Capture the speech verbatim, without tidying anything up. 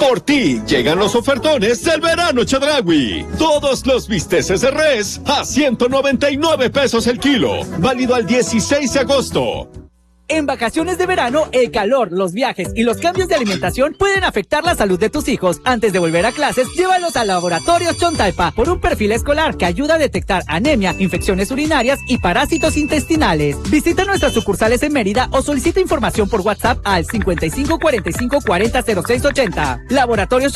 Por ti llegan los ofertones del verano Chedraui. Todos los bisteces de res a ciento noventa y nueve pesos el kilo. Válido al dieciséis de agosto. En vacaciones de verano, el calor, los viajes y los cambios de alimentación pueden afectar la salud de tus hijos. Antes de volver a clases, llévalos a Laboratorios Chontalpa por un perfil escolar que ayuda a detectar anemia, infecciones urinarias y parásitos intestinales. Visita nuestras sucursales en Mérida o solicita información por WhatsApp al cincuenta y cinco cuarenta y cinco cuarenta cero seis ochenta. Laboratorios